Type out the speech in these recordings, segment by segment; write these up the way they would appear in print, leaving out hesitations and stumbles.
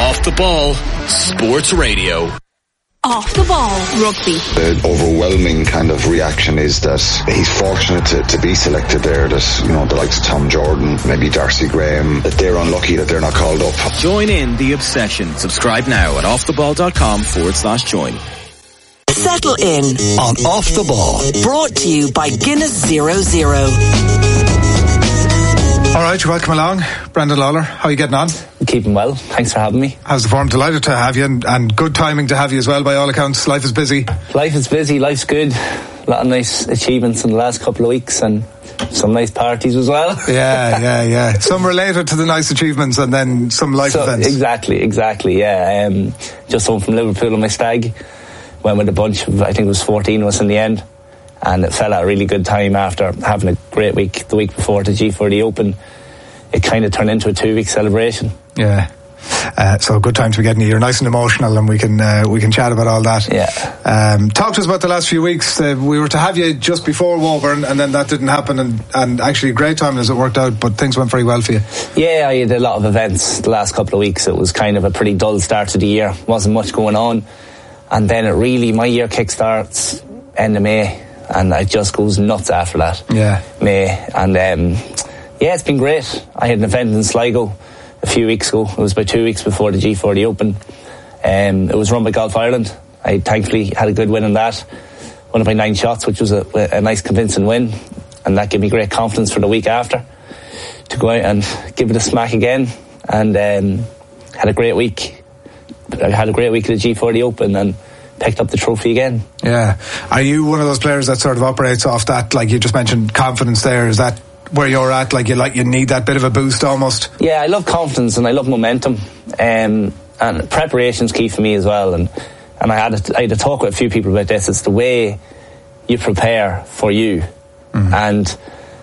Off the Ball Sports Radio. Off the Ball Rugby. The overwhelming kind of reaction is that he's fortunate to be selected there, that, you know, the likes of Tom Jordan, maybe Darcy Graham, that they're unlucky that they're not called up. Join in the obsession. Subscribe now at offtheball.com/join. Settle in on Off the Ball. Brought to you by Guinness 00. All right, you're welcome along. Brendan Lawler, how are you getting on? Keeping well. Thanks for having me. How's the form? Delighted to have you, and good timing to have you as well, by all accounts. Life is busy. Life is busy, life's good. A lot of nice achievements in the last couple of weeks, and some nice parties as well. Yeah. Some related to the nice achievements, and then some life events. Exactly, yeah. Just home from Liverpool on my stag. Went with a bunch of, I think it was 14 of us in the end. And it fell at a really good time after having a great week the week before the G40 Open. It kind of turned into a 2-week celebration. Yeah. So good time to be getting you. You're nice and emotional, and we can chat about all that. Yeah. Talk to us about the last few weeks. We were to have you just before Woburn, and then that didn't happen, and actually a great time as it worked out, but things went very well for you. Yeah, I had a lot of events the last couple of weeks. It was kind of a pretty dull start to the year. Wasn't much going on. And then my year kick-starts end of May, and it just goes nuts after that. Yeah. May. And it's been great. I had an event in Sligo a few weeks ago. It was about 2 weeks before the G40 Open. It was run by Golf Ireland. I thankfully had a good win in that. Won it by 9 shots, which was a nice convincing win. And that gave me great confidence for the week after to go out and give it a smack again. And had a great week. I had a great week at the G40 Open and picked up the trophy again. Yeah. Are you one of those players that sort of operates off that, like you just mentioned, confidence there? Is that where you're at? Like you need that bit of a boost almost? Yeah, I love confidence and I love momentum. And preparation's key for me as well. And I had to talk with a few people about this. It's the way you prepare for you. Mm-hmm. And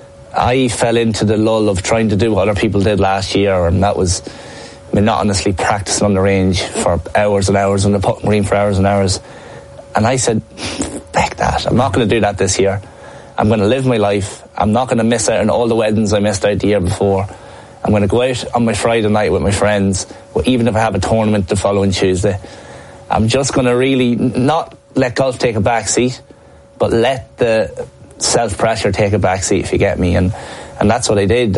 I fell into the lull of trying to do what other people did last year, and that was monotonously practicing on the range for hours and hours, on the putting green for hours and hours. And I said, heck that, I'm not going to do that this year. I'm going to live my life. I'm not going to miss out on all the weddings I missed out the year before. I'm going to go out on my Friday night with my friends, even if I have a tournament the following Tuesday. I'm just going to really not let golf take a back seat, but let the self-pressure take a back seat, if you get me. And that's what I did.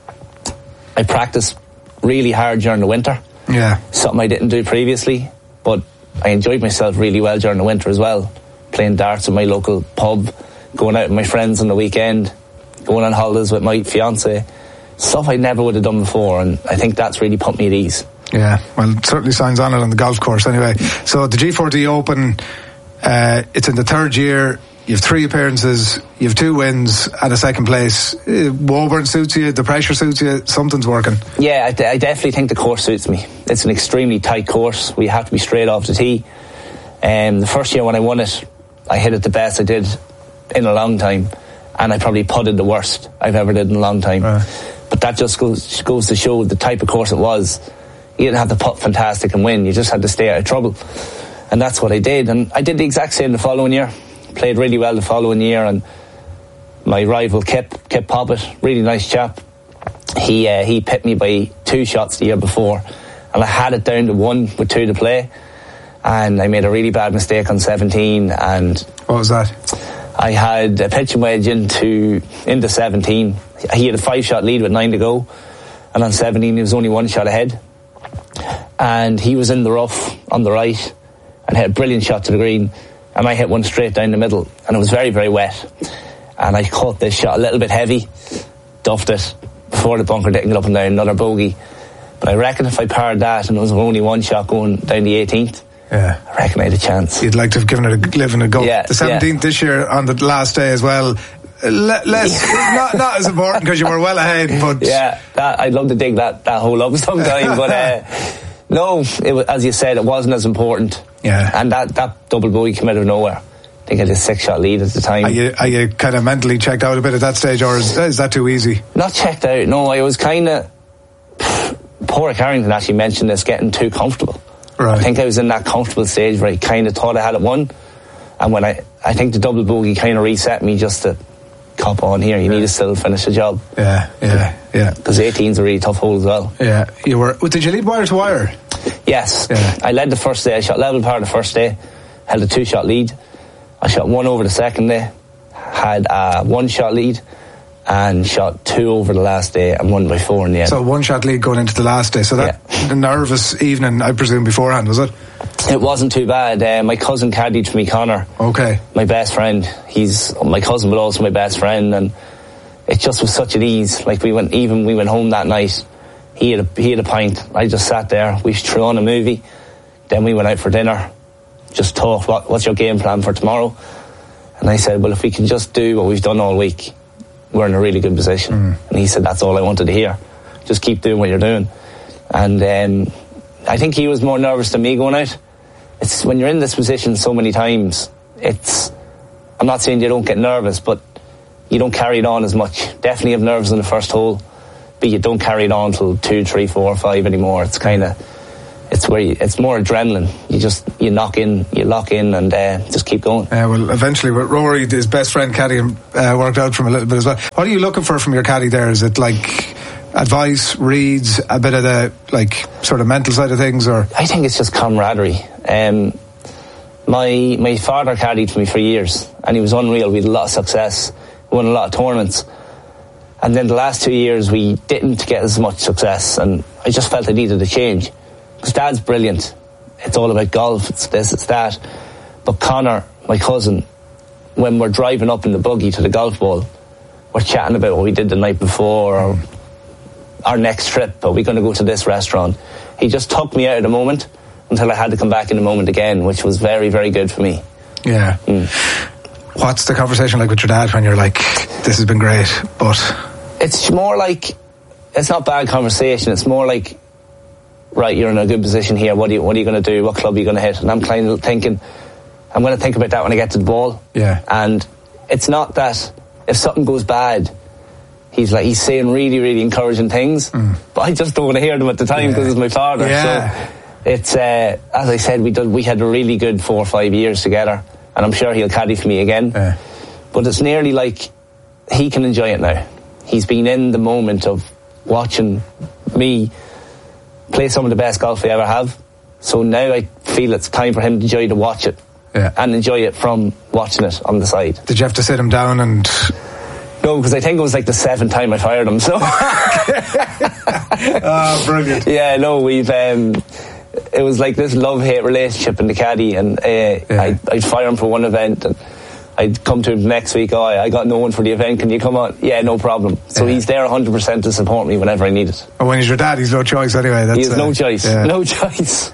I practiced really hard during the winter. Yeah. Something I didn't do previously, but I enjoyed myself really well during the winter as well. Playing darts at my local pub, going out with my friends on the weekend, going on holidays with my fiance. Stuff I never would have done before, and I think that's really put me at ease. Yeah, well, it certainly signs on it on the golf course anyway. So the G40 Open, it's in the third year. You have 3 appearances, you have 2 wins and a second place. Woburn suits you, the pressure suits you, something's working. Yeah, I definitely think the course suits me. It's an extremely tight course. We have to be straight off the tee. The first year when I won it, I hit it the best I did in a long time, and I probably putted the worst I've ever did in a long time. But that just goes to show the type of course it was. You didn't have to putt fantastic and win, you just had to stay out of trouble. And that's what I did. And I did the exact same the following year. Played really well the following year, and my rival Kip Poppett, really nice chap, he pipped me by 2 shots the year before, and I had it down to 1 with 2 to play, and I made a really bad mistake on 17. And what was that? I had a pitching wedge into 17. He had a 5-shot lead with 9 to go, and on 17 he was only 1 shot ahead, and he was in the rough on the right and hit a brilliant shot to the green. And I hit one straight down the middle, and it was very, very wet. And I caught this shot a little bit heavy, duffed it before the bunker, didn't get up and down, another bogey. But I reckon if I parred that and it was only 1 shot going down the 18th, I reckon I had a chance. You'd like to have given it a go. Yeah, the 17th this year on the last day as well. Not as important because you were well ahead, but I'd love to dig that hole up sometime. But no, it was, as you said, it wasn't as important. Yeah, and that double bogey came out of nowhere. I think I had a 6-shot lead at the time. Are you kind of mentally checked out a bit at that stage, or is that too easy? Not checked out. No, I was kind of. Padraig Harrington actually mentioned this, getting too comfortable. Right. I think I was in that comfortable stage where I kind of thought I had it won, and when I think the double bogey kind of reset me just to cop on here. You need to still finish the job. Yeah. Because 18's a really tough hole as well. Yeah, you were. Did you lead wire to wire? Yes. Yeah. I led the first day. I shot level par the first day, held a 2-shot lead. I shot 1 over the second day, had a 1-shot lead, and shot 2 over the last day and won by 4 in the end. So 1-shot lead going into the last day. So that a nervous evening, I presume, beforehand, was it? It wasn't too bad. My cousin caddied for me, Connor. Okay. My best friend. He's my cousin, but also my best friend, and it just was such an ease. Like we went home that night. He had a pint. I just sat there. We threw on a movie. Then we went out for dinner. Just talked. What's your game plan for tomorrow? And I said, well, if we can just do what we've done all week, we're in a really good position. And he said, that's all I wanted to hear. Just keep doing what you're doing. And I think he was more nervous than me going out. It's when you're in this position so many times, I'm not saying you don't get nervous, but you don't carry it on as much. Definitely have nerves in the first hole, but you don't carry it on till 2, 3, 4, 5 anymore. It's it's more adrenaline. You lock in and just keep going. Well, eventually with Rory, his best friend caddy, worked out from a little bit as well. What are you looking for from your caddy there? Is it like advice, reads, a bit of the like sort of mental side of things, or? I think it's just camaraderie. My father caddied for me for years, and he was unreal. We had a lot of success, we won a lot of tournaments, and then the last 2 years we didn't get as much success, and I just felt I needed a change. Because Dad's brilliant. It's all about golf, it's this, it's that. But Connor, my cousin, when we're driving up in the buggy to the golf ball, we're chatting about what we did the night before, or our next trip. Are we going to go to this restaurant? He just took me out of the moment until I had to come back in the moment again, which was very, very good for me. Yeah. What's the conversation like with your dad when you're like, this has been great, but... It's more like, it's not bad conversation, it's more like, right, you're in a good position here, what are you going to do, what club are you going to hit? And I'm kind of thinking, I'm going to think about that when I get to the ball. Yeah. And it's not that if something goes bad, he's saying really, really encouraging things, but I just don't want to hear them at the time because it's my father. Yeah. So it's, as I said, we had a really good 4 or 5 years together, and I'm sure he'll caddy for me again. Yeah. But it's nearly like he can enjoy it now. He's been in the moment of watching me play some of the best golf I ever have. So now I feel it's time for him to enjoy to watch it. Yeah. And enjoy it from watching it on the side. Did you have to sit him down and... No, because I think it was like the 7th time I fired him, so... Oh, brilliant. Yeah, no, it was like this love-hate relationship in the caddy, and I'd fire him for one event, and I'd come to him next week, I got no one for the event, can you come on? Yeah, no problem. So he's there 100% to support me whenever I need it. Well, when he's your dad, he's no choice anyway. He has no choice. Yeah. No choice.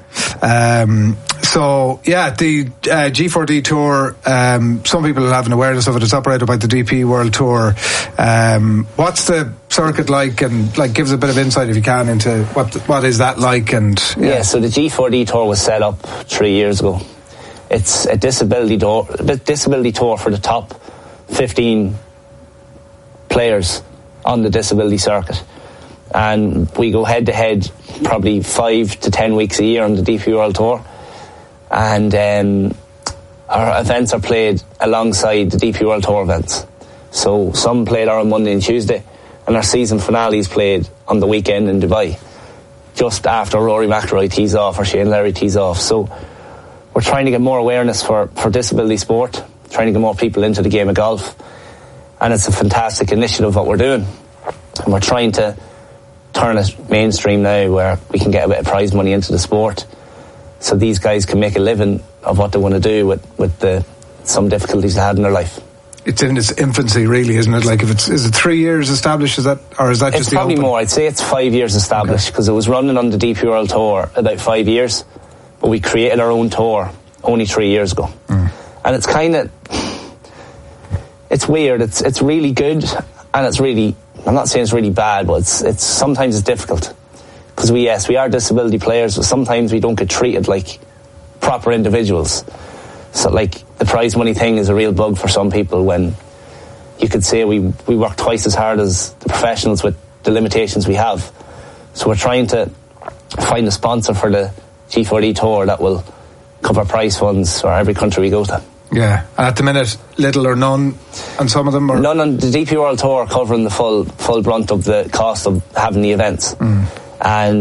So, yeah, the G4D Tour, some people have an awareness of it. It's operated by the DP World Tour. What's the circuit like? And give us a bit of insight, if you can, into what is that like? And yeah, so the G4D Tour was set up 3 years ago. It's a disability tour for the top 15 players on the disability circuit. And we go head to head probably 5 to 10 weeks a year on the DP World Tour. And our events are played alongside the DP World Tour events. So some played on Monday and Tuesday, and our season finale is played on the weekend in Dubai, just after Rory McIlroy tees off or Shane Lowry tees off. So we're trying to get more awareness for disability sport, trying to get more people into the game of golf. And it's a fantastic initiative what we're doing. And we're trying to turn it mainstream now, where we can get a bit of prize money into the sport, so these guys can make a living of what they want to do with some difficulties they had in their life. It's in its infancy, really, isn't it? Like, is it 3 years established? Is that just the It's probably open? more. I'd say it's 5 years established, because it was running on the DP World Tour about 5 years, but we created our own tour only 3 years ago. And it's kind of, it's weird. It's really good, and it's really, I'm not saying it's really bad, but it's sometimes it's difficult, because we are disability players, but sometimes we don't get treated like proper individuals. So like the prize money thing is a real bug for some people, when you could say we work twice as hard as the professionals with the limitations we have. So we're trying to find a sponsor for the G4D Tour that will cover prize funds for every country we go to. Yeah, and at the minute, little or none on some of them? Or? None on the DP World Tour, covering the full brunt of the cost of having the events. And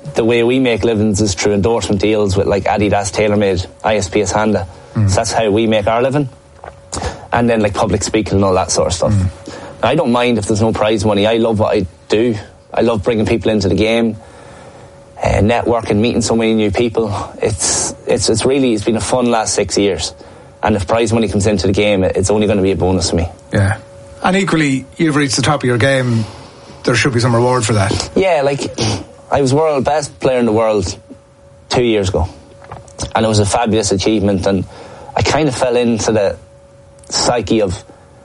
the way we make livings is through endorsement deals with like Adidas, TaylorMade, ISPS Handa. So that's how we make our living. And then like public speaking and all that sort of stuff. Now, I don't mind if there's no prize money. I love what I do. I love bringing people into the game, networking, meeting so many new people. It's been a fun last 6 years. And if prize money comes into the game, it's only going to be a bonus to me. Yeah. And equally, you've reached the top of your game. There should be some reward for that. Yeah, like I was world best player in the world 2 years ago. And it was a fabulous achievement. And I kind of fell into the psyche of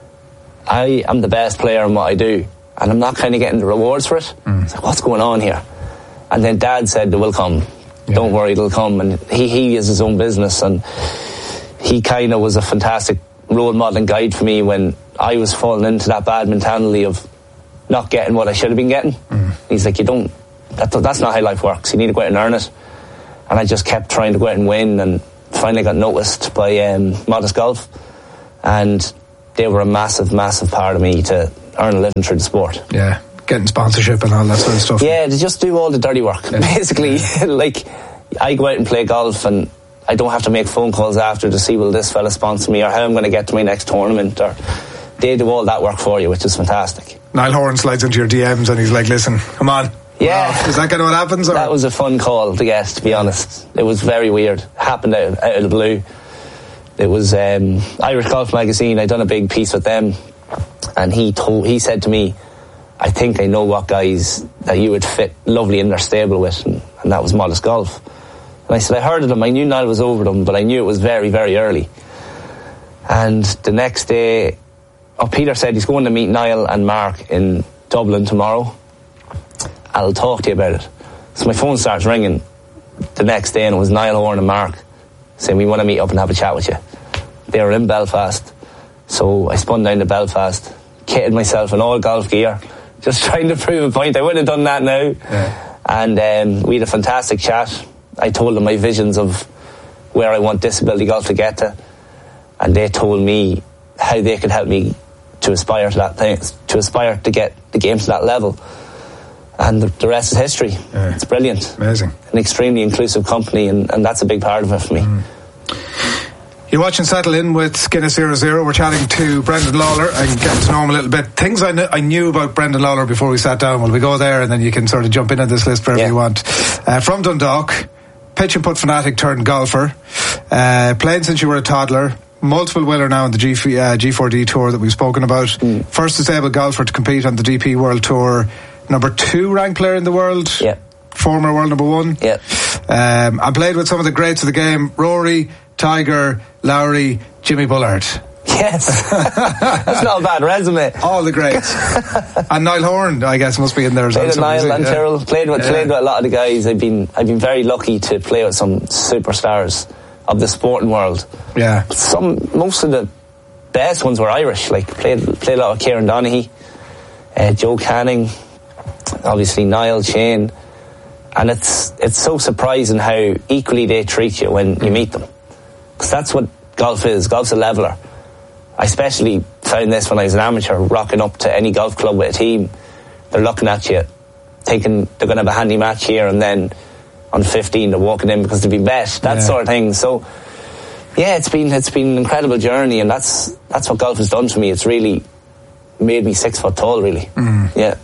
I am the best player in what I do. And I'm not kind of getting the rewards for it. It's like, what's going on here? And then Dad said, they will come. Yeah. Don't worry, they'll come. And he is his own business. And he kind of was a fantastic role model and guide for me when I was falling into that bad mentality of not getting what I should have been getting. He's like, that's not how life works. You need to go out and earn it. And I just kept trying to go out and win, and finally got noticed by Modest Golf. And they were a massive, massive part of me to earn a living through the sport. Yeah, getting sponsorship and all that sort of stuff. Yeah, they just do all the dirty work, basically. Like, I go out and play golf and I don't have to make phone calls after to see will this fella sponsor me or how I'm going to get to my next tournament, or they do all that work for you, which is fantastic. Niall Horan slides into your DMs and he's like, listen, come on. Yeah. Is that kind of what happens? Or? That was a fun call to get, to be honest. It was very weird. It happened out of the blue. It was Irish Golf Magazine. I'd done a big piece with them, and he said to me, I think I know what guys that you would fit lovely in their stable with, and that was Modest Golf. And I said, I heard of them. I knew Niall was over them, but I knew it was very, very early. And the next day, Peter said he's going to meet Niall and Mark in Dublin tomorrow. I'll talk to you about it. So my phone starts ringing the next day, and it was Niall Horan and Mark saying, we want to meet up and have a chat with you. They were in Belfast. So I spun down to Belfast, kitted myself in all golf gear, just trying to prove a point. I wouldn't have done that now. Yeah. And we had a fantastic chat. I told them my visions of where I want disability golf to get to, and they told me how they could help me to aspire to that thing, to aspire to get the game to that level. And the rest is history. Yeah. It's brilliant. Amazing. An extremely inclusive company, and that's a big part of it for me. You're watching Settle In with Guinness 00. We're chatting to Brendan Lawler and getting to know him a little bit. Things I knew about Brendan Lawler before we sat down. Well, we go there and then you can sort of jump in on this list wherever you want. From Dundalk, pitch and putt fanatic turned golfer, playing since you were a toddler, multiple winner now on the G4D tour that we've spoken about. First disabled golfer to compete on the DP World Tour, number 2 ranked player in the world. Former world number 1. I played with some of the greats of the game: Rory, Tiger, Lowry, Jimmy Bullard. Yes. That's not a bad resume. All the greats. And Niall Horan, I guess, must be in there as well. Niall and Tyrrell. Played with a lot of the guys. I've been very lucky to play with some superstars of the sporting world. Yeah. Most of the best ones were Irish. Like played a lot of Kieran Donaghy, Joe Canning, obviously Niall, Shane. And it's so surprising how equally they treat you when you meet them. Because that's what golf is. Golf's a leveller. I especially found this when I was an amateur, rocking up to any golf club with a team. They're looking at you, thinking they're going to have a handy match here, and then on 15 they're walking in because they've been bet. That sort of thing. So, yeah, it's been an incredible journey, and that's what golf has done to me. It's really made me 6 foot tall, really. Yeah.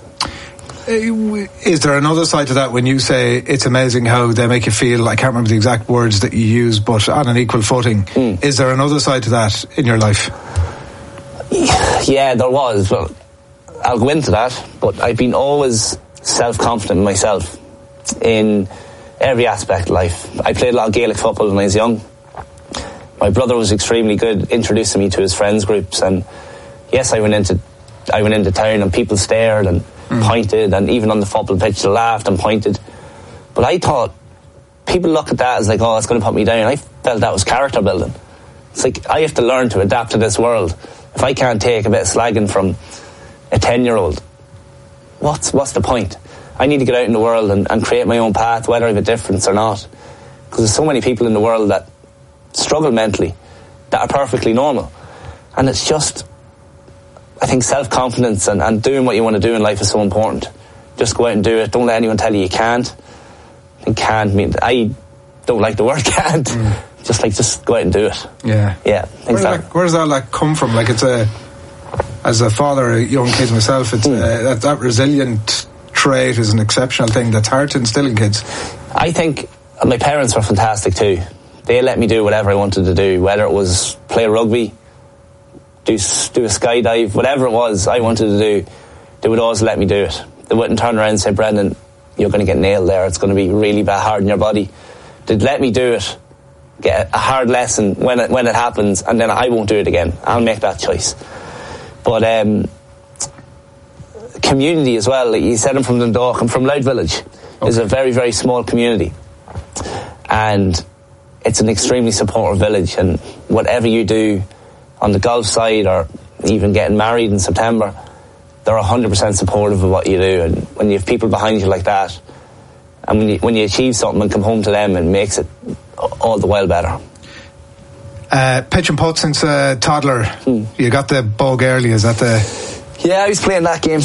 Is there another side to that when you say it's amazing how they make you feel, I can't remember the exact words that you use, but on an equal footing? Is there another side to that in your life? Yeah, there was. Well, I'll go into that, but I've been always self-confident in myself in every aspect of life. I played a lot of Gaelic football when I was young. My brother was extremely good introducing me to his friends groups, and yes, I went into town and people stared and pointed, and even on the football pitch they laughed and pointed. But I thought people look at that as like, oh, it's going to put me down. I felt that was character building. It's like I have to learn to adapt to this world. If I can't take a bit of slagging from a 10-year-old, what's the point? I need to get out in the world and create my own path, whether I have a difference or not. Because there's so many people in the world that struggle mentally that are perfectly normal. And it's just, I think self-confidence and doing what you want to do in life is so important. Just go out and do it. Don't let anyone tell you you can't. I don't like the word can't. Just go out and do it. Yeah. Where's that like come from? Like, it's as a father of young kids myself, it's that resilient trait is an exceptional thing that's hard to instill in kids. I think my parents were fantastic too. They let me do whatever I wanted to do, whether it was play rugby, do a skydive, whatever it was I wanted to do. They would always let me do it. They wouldn't turn around and say, Brendan, you're going to get nailed there. It's going to be really hard on your body. They'd let me do it, get a hard lesson when it happens, and then I won't do it again. I'll make that choice. But community as well. Like you said, I'm from Dundalk. I'm from Loud Village. It's a very, very small community, and it's an extremely supportive village. And whatever you do on the golf side, or even getting married in September, they're 100% supportive of what you do. And when you have people behind you like that, and when you achieve something and come home to them, it makes it all the while better. Pitch and putt since a toddler. You got the bug early, is that the... Yeah, I was playing that game